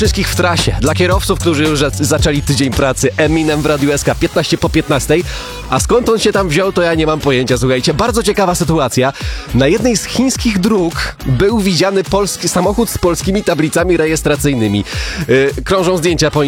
Wszystkich w trasie. Dla kierowców, którzy już zaczęli tydzień pracy, Eminem w Radiu SK 15 po 15. A skąd on się tam wziął, to ja nie mam pojęcia. Słuchajcie, bardzo ciekawa sytuacja. Na jednej z chińskich dróg był widziany polski samochód z polskimi tablicami rejestracyjnymi. Krążą zdjęcia po